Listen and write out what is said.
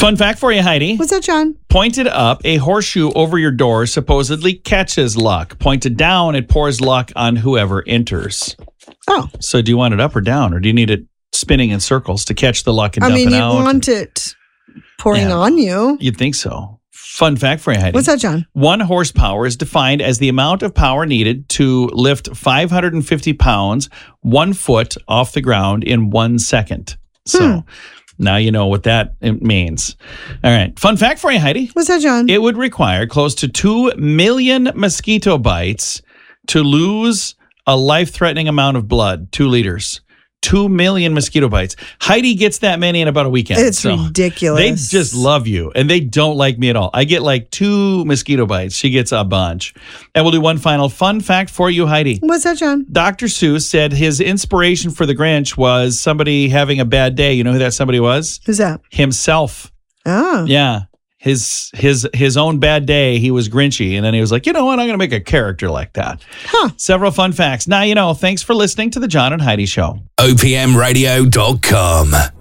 Fun fact for you, Heidi. What's that, John? Pointed up, a horseshoe over your door supposedly catches luck. Pointed down, it pours luck on whoever enters. Oh. So do you want it up or down, or do you need it spinning in circles to catch the luck and dump it out? I mean, you want it pouring on you. You'd think so. Fun fact for you, Heidi. What's that, John? 1 horsepower is defined as the amount of power needed to lift 550 pounds 1 foot off the ground in 1 second. So now you know what that means. All right. Fun fact for you, Heidi. What's that, John? It would require close to 2 million mosquito bites to lose a life-threatening amount of blood, 2 liters. 2 million mosquito bites. Heidi gets that many in about a weekend. It's ridiculous. They just love you, and they don't like me at all. I get like 2 mosquito bites. She gets a bunch. And we'll do one final fun fact for you, Heidi. What's that, John? Dr. Seuss said his inspiration for the Grinch was somebody having a bad day. You know who that somebody was? Who's that? Himself. Oh. Yeah. His own bad day, he was Grinchy. And then he was like, you know what? I'm going to make a character like that. Several fun facts. Now, you know, thanks for listening to the John and Heidi Show. OPMradio.com.